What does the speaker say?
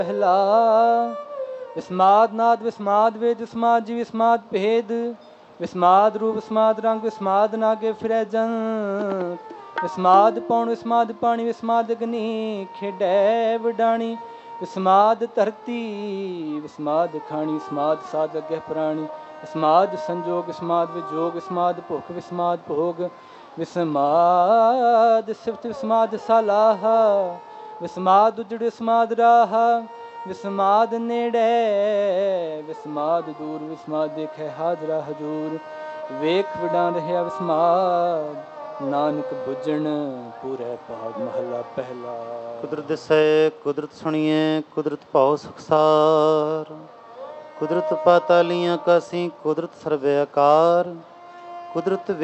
ਪਹਿਲਾ ਵਿਸਮਾਦ ਨਾਦ ਵਿਸਮਾਦ ਵੇਦ ਵਿਸਮਾਦ ਜੀ ਵਿਸਮਾਦ ਭੇਦ ਵਿਸਮਾਦ ਰੂਪ ਵਿਸਮਾਦ ਰੰਗ ਵਿਸਮਾਦ ਨਾਗੇ ਫਿਰੈ ਜੰਤ ਵਿਸਮਾਦ ਪੌਣ ਵਿਸਮਾਦ ਪਾਣੀ ਵਿਸਮਾਦ ਅਗਨੀ ਖੇਡੈ ਵਡਾਣੀ ਵਿਸਮਾਦ ਧਰਤੀ ਵਿਸਮਾਦ ਖਾਣੀ ਵਿਸਮਾਦ ਸਾਧ ਅਗੈ ਪ੍ਰਾਣੀ ਵਿਸਮਾਦ ਸੰਜੋਗ ਵਿਸਮਾਦ ਵਿਜੋਗ ਵਿਸਮਾਦ ਭੁੱਖ ਵਿਸਮਾਦ ਭੋਗ ਵਿਸਮਾਦ ਸਿਫਤ ਵਿਸਮਾਦ ਸਲਾਹ ਵਿਸਮਾਦ ਉਜੜ ਵਿਸਮਾਦ ਰਾਹ ਵਿਸਮਾਦ ਨੇੜੇ ਵਿਸਮਾਦ ਦੂਰ ਵਿਸਮਾਦ ਦੇਖੈ ਹਾਜ਼ਰਾ ਹਜੂਰ ਵੇਖ ਵਿਡਾਂ ਰਹਿਆ ਵਿਸਮਾਦ ਨਾਨਕ ਬੁੱਝਣ ਪੂਰੇ ਭਾਗ ਮਹਲਾ ਪਹਿਲਾ। ਕੁਦਰਤ ਦਿਸੈ ਕੁਦਰਤ ਸੁਣੀਐ ਕੁਦਰਤ ਭਾਉ ਸੁਖਸਾਰ ਕੁਦਰਤ ਪਾਤਾਲੀਆਂ ਕਾਸੀ ਕੁਦਰਤ ਸਰਬੇ ਆਕਾਰ ਕੁਦਰਤ